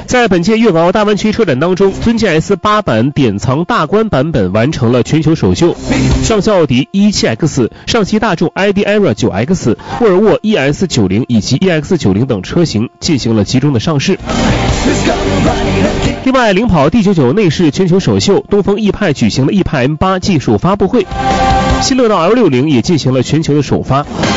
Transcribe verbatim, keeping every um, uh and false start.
在本届粤港澳大湾区车展当中，尊驾 S 八 版典藏大观版本完成了全球首秀，上汽奥迪 E 七 X、上汽大众 I D E R A 九 X、沃尔沃 E S 九十 以及 E X 九十 等车型进行了集中的上市。另外，领跑 D 九十九 内饰全球首秀，东风奕派举行了奕派 M 八 技术发布会，新乐道 L 六十 也进行了全球的首发。